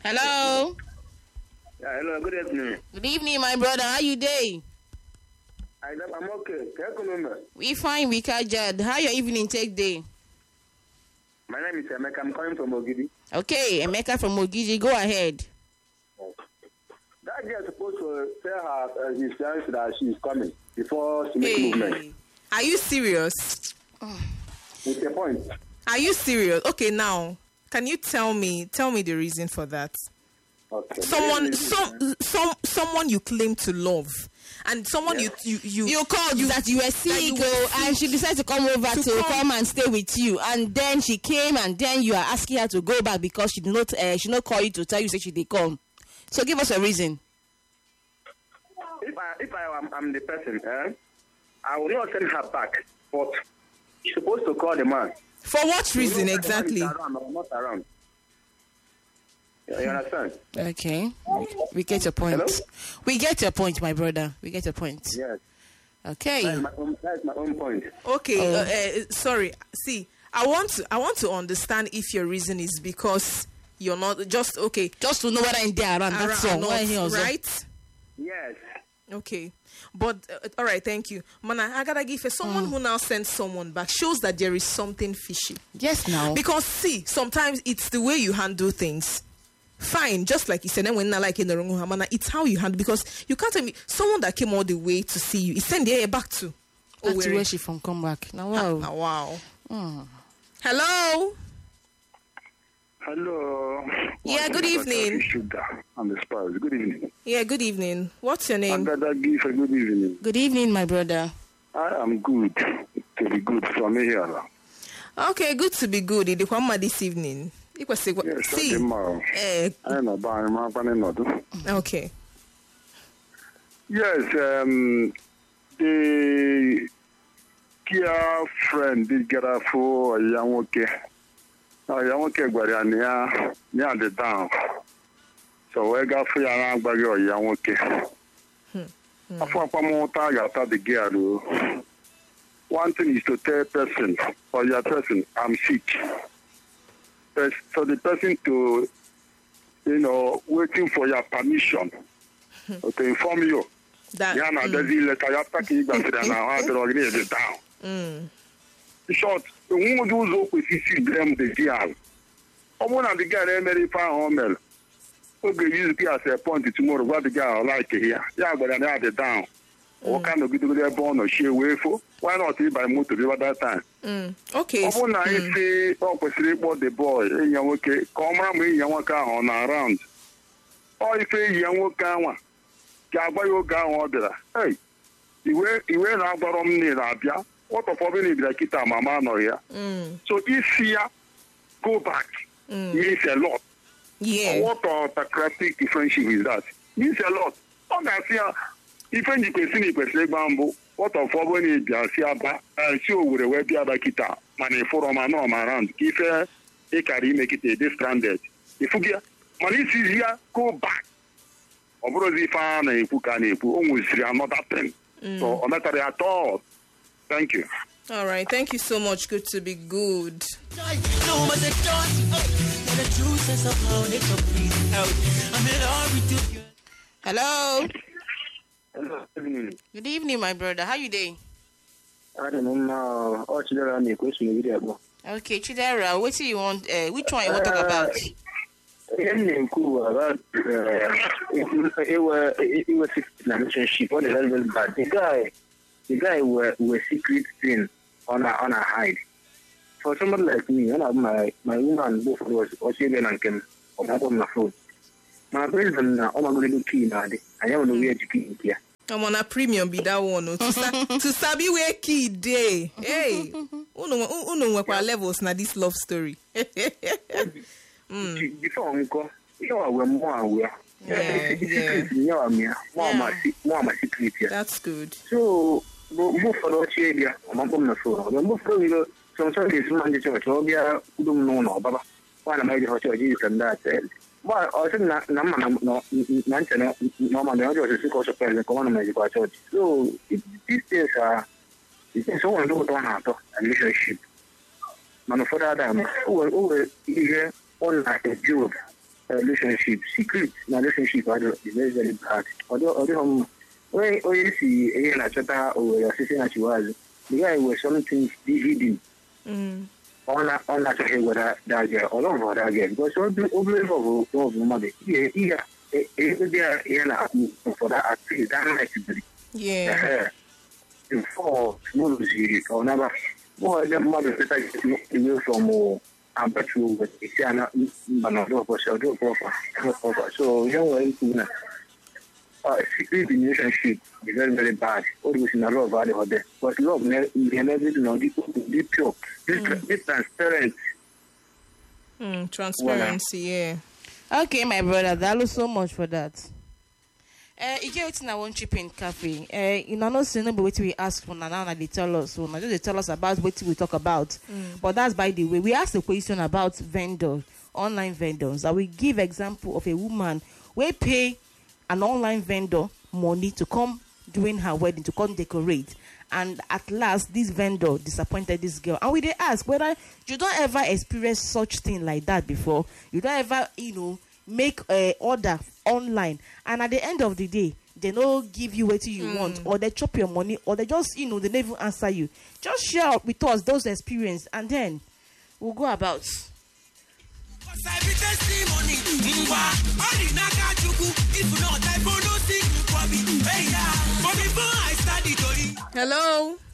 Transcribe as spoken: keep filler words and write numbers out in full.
Hello. Yeah, hello, good evening. Good evening, my brother. How you doing? I, I'm okay. Can you know? We fine, we Jad. How your evening take day? My name is Emeka. I'm calling from Ogidi. Okay, Emeka from Ogidi. Go ahead. That girl is supposed to tell her uh, his friends that she's coming before she makes Hey, movement. are you serious? With the point. Are you serious? Okay, now can you tell me tell me the reason for that? Okay. Someone, some, some, someone you claim to love, and someone Yeah. you you you You called that you were sick, you were oh, and she decided to come over To to, come- come and stay with you, and then she came, and then you are asking her to go back because she did not uh, she not call you to tell you say she did come. So give us a reason. If I if I am I'm the person, eh, I will not send her back. But she's supposed to call the man. for what reason You know that the man is exactly? around or not around. You you understand? Okay, we, we get your point. Hello? We get your point, my brother. We get your point. Yes. Okay. That's my own, that's my own point. Okay, Oh. uh, uh, sorry. See, I want to I want to understand if your reason is because you're not just okay. Just to know whether in there around, that's around all. or Why he not, also- right? Yes. Okay, but uh, all right, thank you, Mana. I gotta give it. Someone who now sends someone back shows that there is something fishy. Yes, now. Because see, sometimes it's the way you handle things. Fine, just like you said, then when not like in the wrong Mana, it's how you handle. Because you can't tell me someone that came all the way to see you, is send the air back to. That's Owerri. where she from come back. Now, wow. Ah, wow. Mm. Hello. Hello. Yeah, good evening. Sugar and the spouse. Good evening. Yeah, good evening. What's your name? Agada give a good evening. Good evening, my brother. I am good to be good from here. Okay, good to be good. Idikwama this evening. Ikwesi- Yes, See, tomorrow. eh, I know by my panel. okay. Yes, um, the Kia friend did get a for a young okay. A young okay, but near near the town. So we got free around by your young okay. I thought I'm more tired of the girl. One thing is to tell person or your person, I'm sick. But for the person to, you know, waiting for your permission to inform you. That. Yeah, now mm, there's a letter you have to keep back to the now. I don't agree with it down. mm. In short, the woman who's up with C C blame the girl. I want the girl to marry for home. Okay, use it as a point tomorrow. What the girl like here? Yeah, but I have it down. What kind of good they're born or she way for? Why not be by motor at that time? Mm. Okay. I want to mm. say, oh, about the boy. In your okay, come around me, young worker on around. Oh, if a young worker, Gaba yoga order. Hey, you were not bottom near Abia. What of probably like it, Mama, no here. Mm. So if here, go back, Mm. means a lot. Yeah. What autocratic friendship is that? Means a lot. Oh, that's here. If you can see the bamboo, what of probably Biasiaba, and show with a web Yabakita, money for a man around. If a carry make it a disstranded. If you get money is here, go back. Obrozi fan and Pukani, almost another thing. So, on that at all. Thank you. All right. Thank you so much. Good to be good. No, but the thought, and the truth is somehow they come please out. I'm in love with you. Hello. Hello. Evening. Good evening, my brother. How you doing? I don't know. Oh, children, I'm a question video. Okay, Chidera, what do you want? Uh, which one you want to talk about? Anything cool about uh, it, it was it was a relationship. What is very bad. The guy, the guy were were secret thing on a on a hide. For somebody like me, one of my my woman both was Australian and came on top of my phone. My president now, I'm going to do key now. I am going to key here. I'm on a premium be that one. oh. To, sa- to sabi where key day. Hey, uno uno wakwa levels na this love story. Before we go, you are more aware. Yeah, yeah. You are me. More Yeah. my more my secret here. That's good. So, move for the area. I'm going to show. I'm going to go. Some sort of man the church. Oh, yeah, we don't know no, Baba. One of my church is and that. But I think na na no no no no man the church is also present. Come on, my church. So, these days are this is someone who don't have a relationship. Man, for that, I'm over over here on like a job. relationship, secret na relationship ado is very very bad. Although although um, when when you see here na chata or your sister na chiwazi, the guy was something hidden. Mm. On a on a check with that that girl, all over that girl because all the all the over over money. Yeah, yeah. If they are here na for that activity, that nice to be. Yeah. Before movie or never. Well, the mother that I away from I'm but you but it's not but not for so do for so young way uh secret relationship is very very bad. Always in a lot of value out there. But love never know deep deep pure. This transparent. Mm, transparency, yeah. Okay, my brother, thank you so much for that. Uh, you get wetin I wan chip in cafe. Uh, you know, no say no be wetin we ask for now. Now they tell us. So now just they tell us about wetin we talk about. Mm. But that's by the way. We asked a question about vendors, online vendors. I will give example of a woman we pay an online vendor money to come during her wedding to come decorate, and at last this vendor disappointed this girl. And we they ask whether you don't ever experience such thing like that before. You don't ever, you know, make a order online and at the end of the day they no give you what you mm. want, or they chop your money, or they just, you know, they never answer you. Just share with us those experience and then we'll go about. Hello.